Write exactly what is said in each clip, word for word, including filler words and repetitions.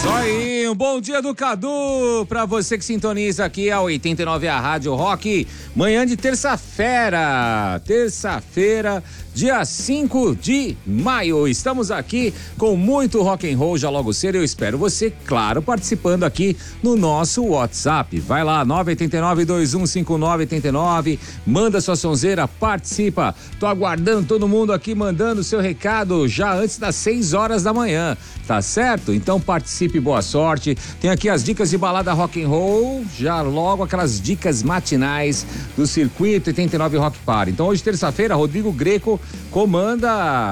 Isso aí, um bom dia do Cadu pra você que sintoniza aqui a oitenta e nove, a Rádio Rock, manhã de terça-feira, terça-feira, dia cinco de maio. Estamos aqui com muito rock and roll já logo cedo. Eu espero você, claro, participando aqui no nosso WhatsApp. Vai lá, nove oito nove, dois um cinco nove oito nove, manda sua sonzeira, participa. Tô aguardando todo mundo aqui mandando seu recado já antes das seis horas da manhã, tá certo? Então participe, boa sorte. Tem aqui as dicas de balada rock and roll, já logo aquelas dicas matinais do Circuito oitenta e nove Rock Party. Então hoje, terça-feira, Rodrigo Greco comanda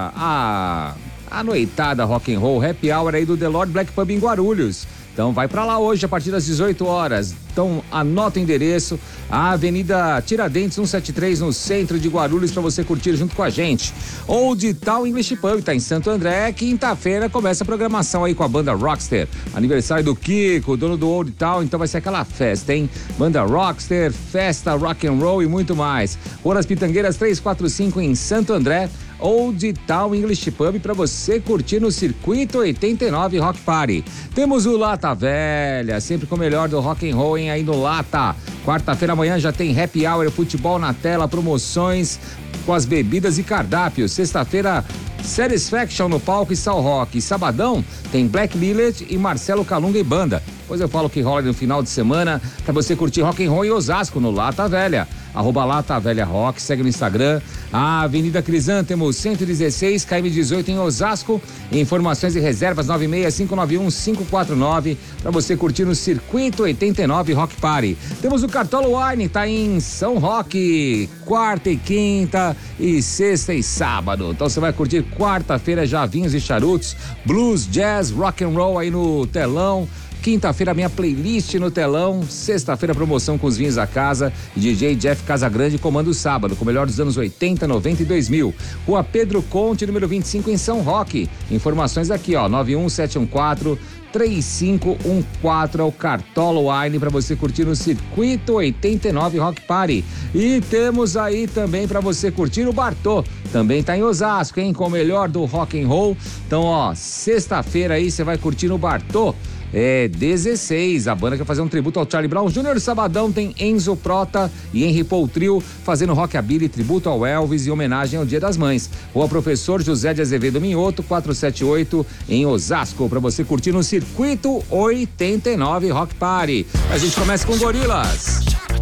a, a noitada rock and roll, happy hour aí do The Lord Black Pub em Guarulhos. Então vai pra lá hoje a partir das dezoito horas. Então anota o endereço, a Avenida Tiradentes cento e setenta e três, no centro de Guarulhos, para você curtir junto com a gente. Old Town English Pub, tá em Santo André. Quinta-feira começa a programação aí com a banda Rockster. Aniversário do Kiko, dono do Old Town, então vai ser aquela festa, hein? Banda Rockster, festa, rock and roll e muito mais. Rua das Pitangueiras trezentos e quarenta e cinco em Santo André. Old Town English Pub para você curtir no Circuito oitenta e nove Rock Party. Temos o Lata Velha, sempre com o melhor do rock and roll, hein, aí no Lata. Quarta-feira amanhã já tem happy hour, futebol na tela, promoções com as bebidas e cardápios. Sexta-feira, Satisfaction no palco e Sal Rock. Sabadão tem Black Millet e Marcelo Calunga e banda. Depois eu falo que rola no final de semana para você curtir rock and roll em Osasco, no Lata Velha. Arroba Lata Velha Rock, segue no Instagram. A Avenida Crisântemo cento e dezesseis, K M dezoito em Osasco. Informações e reservas nove seis cinco nove um cinco quatro nove para você curtir no Circuito oitenta e nove Rock Party. Temos o Cartola Wine, tá em São Roque, quarta e quinta e sexta e sábado. Então você vai curtir quarta-feira já vinhos e charutos, blues, jazz, rock and roll aí no telão. Quinta-feira, minha playlist no telão. Sexta-feira, promoção com os vinhos da casa. D J Jeff Casagrande comanda o sábado, com o melhor dos anos oitenta, noventa e dois mil. Rua Pedro Conte, número vinte e cinco, em São Roque. Informações aqui, ó, nove um sete um quatro, três cinco um quatro, é o Cartola Wine para você curtir no Circuito oitenta e nove Rock Party. E temos aí também para você curtir o Bartô. Também tá em Osasco, hein? Com o melhor do rock and roll. Então, ó, sexta-feira aí você vai curtir no Bartô. É dezesseis, a banda quer fazer um tributo ao Charlie Brown Júnior Sabadão tem Enzo Prota e Henry Paul Trio fazendo rockabilly, tributo ao Elvis e homenagem ao Dia das Mães. Rua Professor José de Azevedo Minhoto, quatrocentos e setenta e oito, em Osasco, para você curtir no Circuito oitenta e nove Rock Party. A gente começa com Gorilas.